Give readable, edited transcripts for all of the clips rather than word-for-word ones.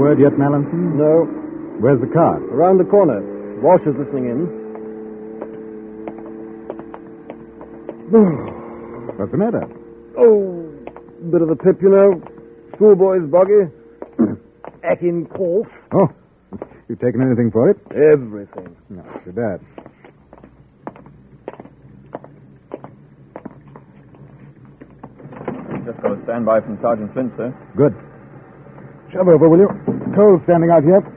word yet, Mallinson? No. Where's the car? Around the corner. Walsh is listening in. What's the matter? Oh, bit of the pip, you know. Schoolboy's boggy. Acting cough. Oh, you taken anything for it? Everything. No, too bad. Just got a standby from Sergeant Flint, sir. Good. Shove over, will you? Cole's standing out here.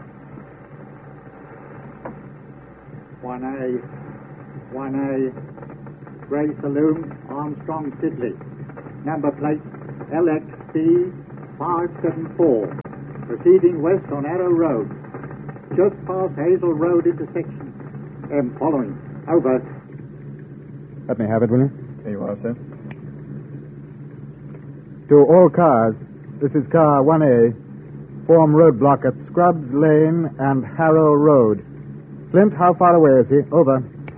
1A. 1A. Grey Saloon, Armstrong, Sidley. Number plate LXP 574. Proceeding west on Arrow Road. Just past Hazel Road intersection. Following. Over. Let me have it, will you? Here you are, sir. To all cars, this is car 1A. Form roadblock at Scrubs Lane and Harrow Road. Flint, how far away is he? Over.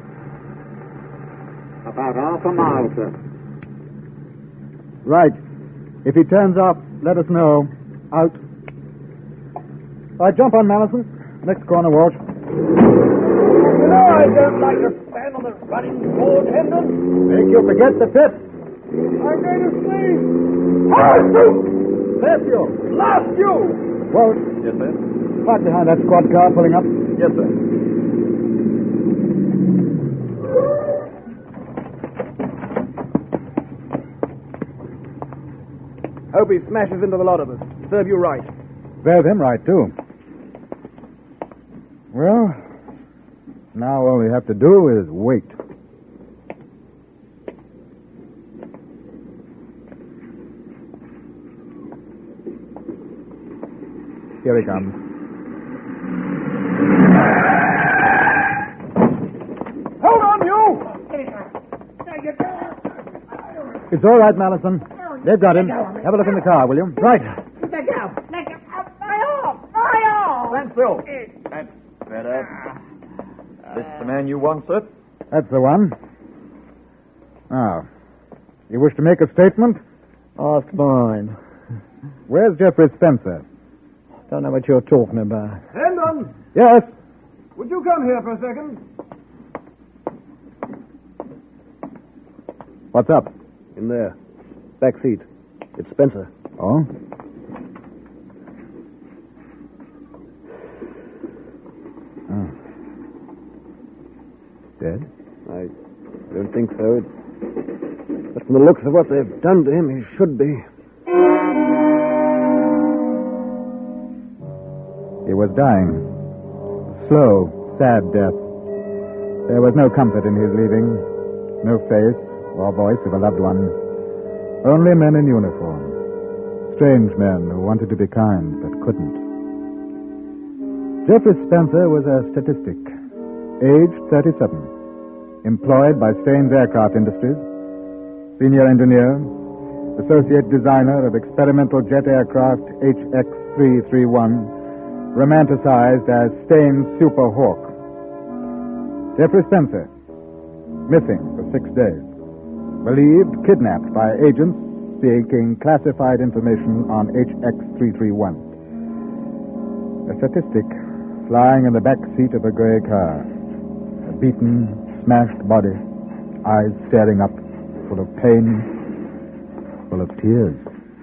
About half a mile, sir. Right. If he turns up, let us know. Out. All right, jump on, Mallinson. Next corner, Walsh. You know I don't like to stand on the running board, Hendon. Make you forget the pip. I'm going to sneeze. Harsu! Bless you. Blast you! Walsh, Yes, sir. park behind that squad car pulling up. Yes, sir. Hope he smashes into the lot of us. Serve you right. Serve him right, too. Well, now all we have to do is wait. Here he comes. Hold on, you! It's all right, Mallinson. They've got him. Have a look in the car, will you? Right. Let go. Let go. My arm. My arm. Stand still. That's better. This the man you want, sir? That's the one. Now, you wish to make a statement? Ask mine. Where's Jeffrey Spencer? Don't know what you're talking about. Hendon, Yes. would you come here for a second? What's up? In there. Back seat. It's Spencer. Oh? Oh. Dead? I don't think so. But from the looks of what they've done to him, he should be. He was dying. Slow, sad death. There was no comfort in his leaving. No face or voice of a loved one. Only men in uniform. Strange men who wanted to be kind but couldn't. Jeffrey Spencer was a statistic. Aged 37. Employed by Staines Aircraft Industries. Senior engineer. Associate designer of experimental jet aircraft HX-331. Romanticized as Staines Super Hawk. Jeffrey Spencer. Missing for 6 days. Believed kidnapped by agents seeking classified information on HX-331. A statistic flying in the back seat of a gray car. A beaten, smashed body, eyes staring up, full of pain, full of tears.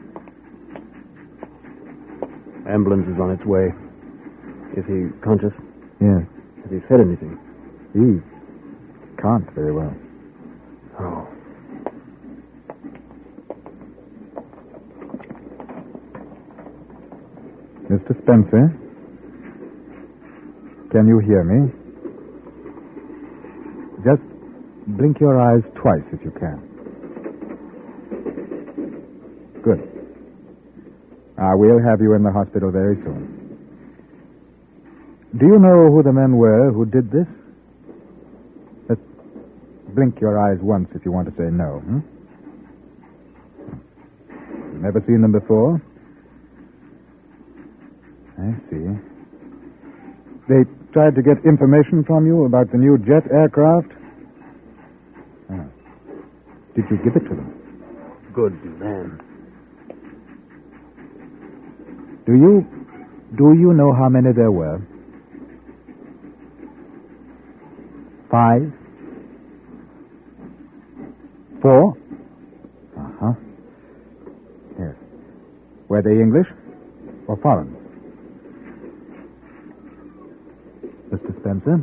Ambulance is on its way. Is he conscious? Yes, Has he said anything? he can't very well. Oh. Mr. Spencer, can you hear me? Just blink your eyes twice if you can. Good. We'll have you in the hospital very soon. Do you know who the men were who did this? Just blink your eyes once if you want to say no. Never seen them before? I see. They tried to get information from you about the new jet aircraft? Oh. Did you give it to them? Good man. Do you Do you know how many there were? 5? 4? Uh-huh. Yes. Were they English or foreign? Mr. Spencer?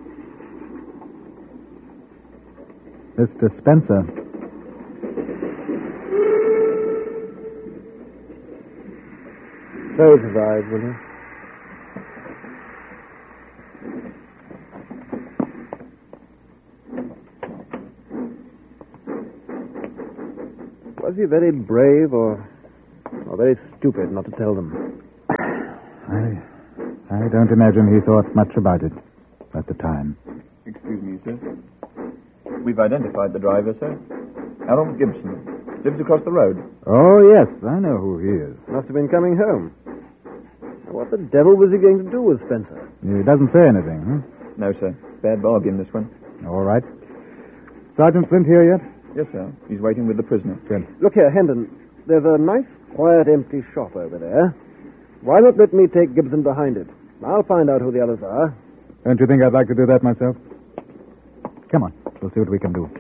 Mr. Spencer? Close his eyes, will you? Was he very brave or very stupid not to tell them? I don't imagine he thought much about it at the time. Excuse me, sir. We've identified the driver, sir. Harold Gibson. Lives across the road. Oh, yes, I know who he is. Must have been coming home. What the devil was he going to do with Spencer? He doesn't say anything, huh? No, sir. Bad bargain, this one. All right. Sergeant Flint here yet? Yes, sir. He's waiting with the prisoner. Good. Look here, Hendon. There's a nice, quiet, empty shop over there. Why not let me take Gibson behind it? I'll find out who the others are. Don't you think I'd like to do that myself? Come on. We'll see what we can do.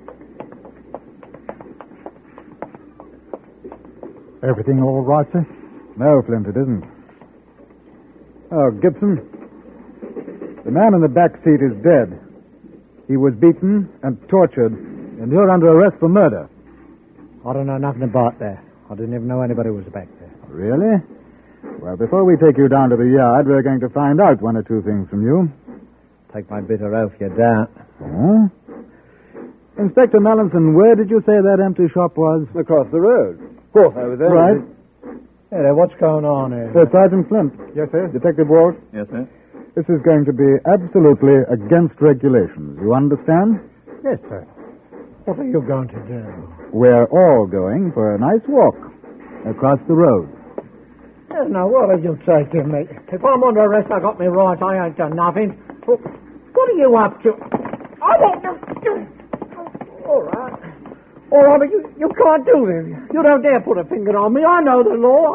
Everything all right, sir? No, Flint, it isn't. Oh, Gibson. The man in the back seat is dead. He was beaten and tortured, and you're under arrest for murder. I don't know nothing about that. I didn't even know anybody was back there. Really? Well, before we take you down to the yard, we're going to find out one or two things from you. Take my bitter oath you don't. Oh? Inspector Mallinson, where did you say that empty shop was? Across the road. Of course, I was there. Right. Hey there, what's going on here? Sergeant Flint. Yes, sir. Detective Walt. Yes, sir. This is going to be absolutely against regulations. You understand? Yes, sir. What are you going to do? We're all going for a nice walk across the road. Now, what are you taking me? If I'm under arrest, I got me rights. I ain't done nothing. What are you up to? I want to... All right. All right, but you can't do this. You don't dare put a finger on me. I know the law.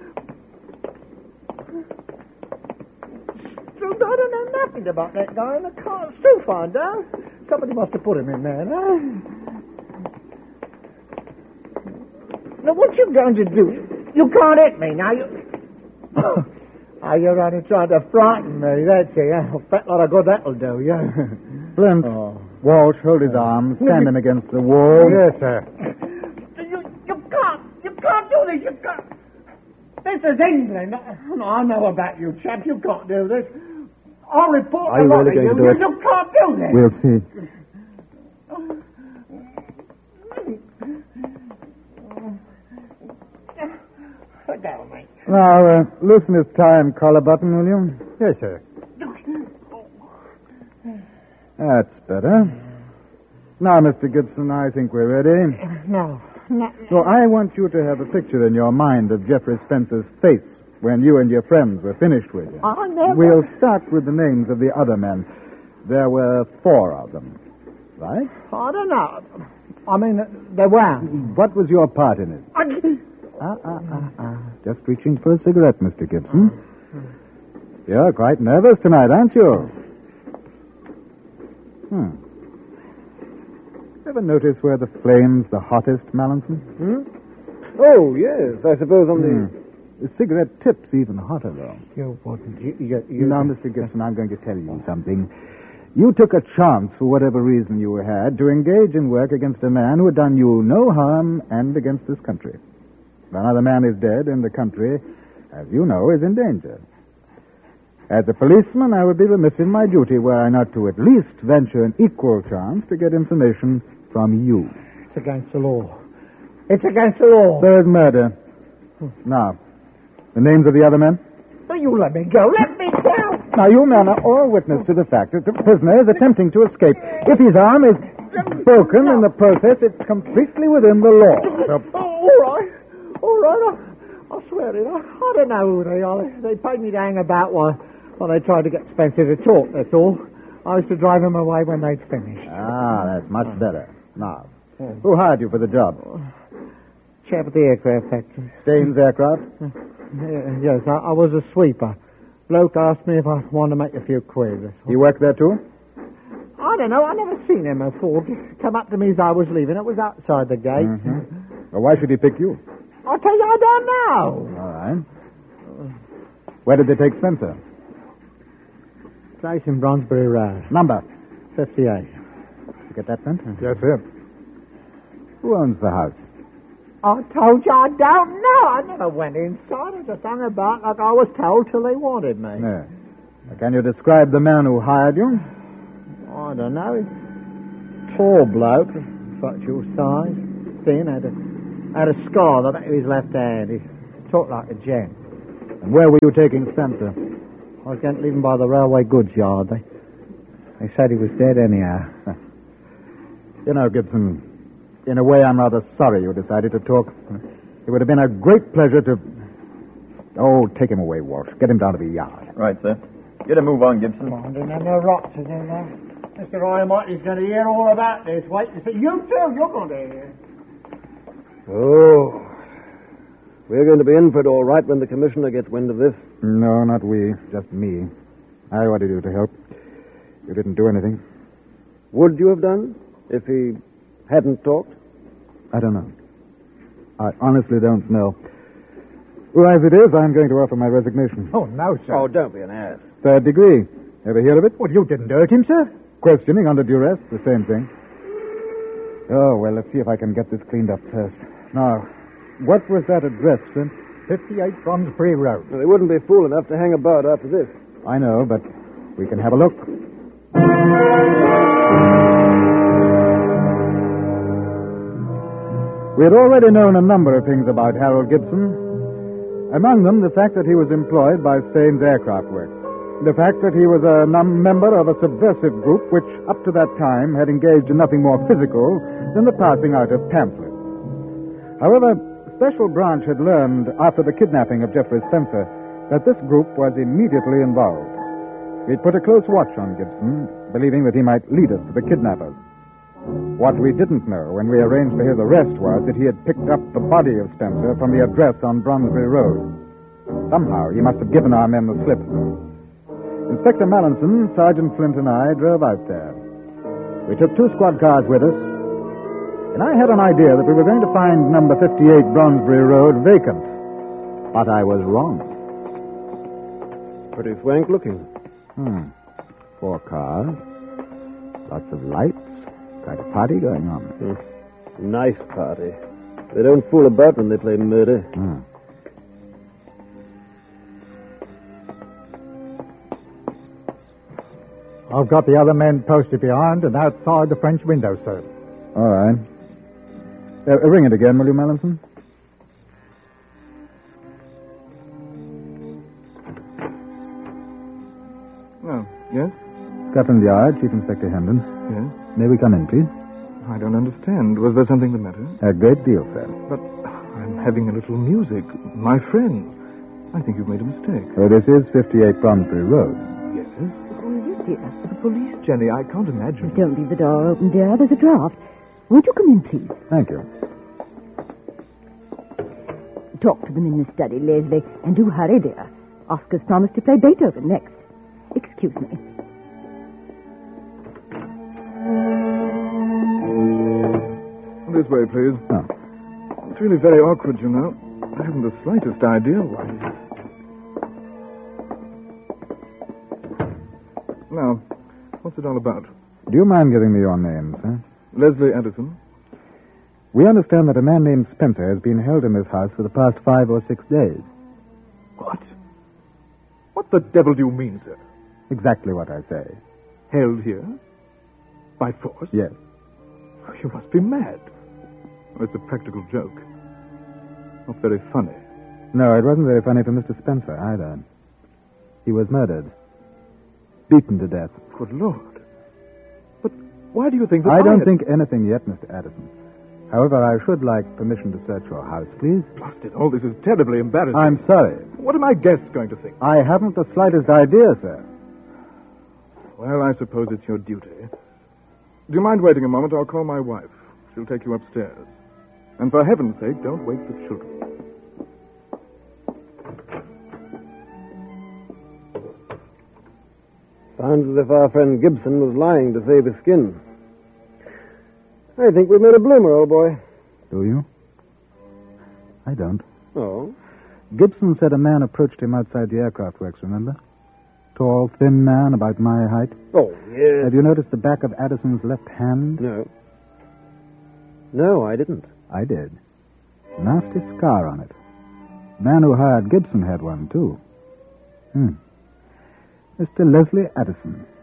I don't know nothing about that guy in the car. Still find out. Somebody must have put him in there, no? Now, what you going to do? You can't hit me, now. Oh, you're only trying to frighten me, that's it. A fat lot of good that'll do, yeah. Flint, Walsh, hold his arms, stand him against the wall. Yes, sir. You can't do this, you can't. This is England. I know about you, chap. You can't do this. I'll report Are you really going to do it? You can't do this. We'll see. Down, mate. Now, loosen his tie and collar button, will you? Yes, sir. That's better. Now, Mr. Gibson, I think we're ready. No. So I want you to have a picture in your mind of Jeffrey Spencer's face when you and your friends were finished with him. I never... We'll start with the names of the other men. There were 4 of them, right? I don't know. I mean, they were. What was your part in it? Just reaching for a cigarette, Mr. Gibson. You're quite nervous tonight, aren't you? Ever notice where the flame's the hottest, Mallinson? Oh, yes. I suppose on the... The cigarette tip's even hotter, though. You wouldn't. Now, Mr. Gibson, I'm going to tell you something. You took a chance, for whatever reason you had, to engage in work against a man who had done you no harm and against this country. Now, the man is dead, and the country, as you know, is in danger. As a policeman, I would be remiss in my duty were I not to at least venture an equal chance to get information from you. It's against the law. It's against the law. So is murder. Now, the names of the other men? Will you let me go? Let me go! Now, you men are all witness to the fact that the prisoner is attempting to escape. If his arm is broken in the process, it's completely within the law. So... All right. I swear it. I don't know who they are. They paid me to hang about while they tried to get Spencer to talk, that's all. I used to drive them away when they'd finished. Ah, that's much better. Now, who hired you for the job? Chap at the aircraft factory. Staines Aircraft? Yes, I was a sweeper. Bloke asked me if I wanted to make a few quid. You work there too? I don't know. I never seen him before. Come up to me as I was leaving. It was outside the gate. Well, why should he pick you? I tell you, I don't know. All right. Where did they take Spencer? Place in Bronsbury Road. Number. 58. You get that, Flint? Yes, sir. Who owns the house? I told you I don't know. I never went inside. I just hung about like I was told till they wanted me. Yeah. Can you describe the man who hired you? I don't know. Tall bloke, factual size, thin, had a scar on the back of his left hand. He talked like a gent. And where were you taking Spencer? I was going to leave him by the railway goods yard. They said he was dead anyhow. You know, Gibson, in a way I'm rather sorry you decided to talk. It would have been a great pleasure to... Oh, take him away, Walsh. Get him down to the yard. Right, sir. Get a move on, Gibson. I didn't have no rot to do that. Mr. Ryamite is going to hear all about this. Wait and see. You too, you're going to hear. Oh. We're going to be in for it all right when the commissioner gets wind of this. No, not we. Just me. I wanted you to help. You didn't do anything. Would you have done if he hadn't talked? I don't know. I honestly don't know. Well, as it is, I'm going to offer my resignation. Oh, no, sir. Oh, don't be an ass. 3rd degree. Ever hear of it? Well, you didn't hurt him, sir. Questioning under duress, the same thing. Oh, well, let's see if I can get this cleaned up first. Now, what was that address, Flint? 58 Bronsbury Road. Well, they wouldn't be fool enough to hang about after this. I know, but we can have a look. We had already known a number of things about Harold Gibson. Among them, the fact that he was employed by Staines Aircraft Works. The fact that he was a member of a subversive group which, up to that time, had engaged in nothing more physical than the passing out of pamphlets. However, Special Branch had learned, after the kidnapping of Geoffrey Spencer, that this group was immediately involved. We'd put a close watch on Gibson, believing that he might lead us to the kidnappers. What we didn't know when we arranged for his arrest was that he had picked up the body of Spencer from the address on Bronsbury Road. Somehow, he must have given our men the slip. Inspector Mallinson, Sergeant Flint, and I drove out there. We took 2 squad cars with us, and I had an idea that we were going to find number 58 Bronsbury Road vacant. But I was wrong. Pretty swank looking. 4 cars, lots of lights, quite a party going on. Nice party. They don't fool about when they play murder. I've got the other men posted behind and outside the French window, sir. All right. Ring it again, will you, Mallinson? Oh, yes? Scotland Yard, Chief Inspector Hendon. Yes? May we come in, please? I don't understand. Was there something the matter? A great deal, sir. But I'm having a little music. My friends. I think you've made a mistake. Well, this is 58 Bronsbury Road. Yes? Who is it, dear? The police, Jenny. I can't imagine. Don't leave the door open, dear. There's a draft. Won't you come in, please? Thank you. Talk to them in the study, Leslie. And do hurry, dear. Oscar's promised to play Beethoven next. Excuse me. This way, please. Oh. It's really very awkward, you know. I haven't the slightest idea why. Now, what's it all about? Do you mind giving me your name, sir? Leslie Addison. We understand that a man named Spencer has been held in this house for the past 5 or 6 days. What? What the devil do you mean, sir? Exactly what I say. Held here? By force? Yes. You must be mad. Well, it's a practical joke. Not very funny. No, it wasn't very funny for Mr. Spencer either. He was murdered. Beaten to death. Good Lord. But why do you think that I don't had... think anything yet, Mr. Addison. However, I should like permission to search your house, please. Blast it all, this is terribly embarrassing. I'm sorry. What are my guests going to think? I haven't the slightest idea, sir. Well, I suppose it's your duty. Do you mind waiting a moment? I'll call my wife. She'll take you upstairs. And for heaven's sake, don't wake the children. Sounds as if our friend Gibson was lying to save his skin. I think we've made a bloomer, old boy. Do you? I don't. Oh? Gibson said a man approached him outside the aircraft works, remember? Tall, thin man, about my height. Oh, yes. Have you noticed the back of Addison's left hand? No. No, I didn't. I did. Nasty scar on it. The man who hired Gibson had one, too. Mr. Leslie Addison.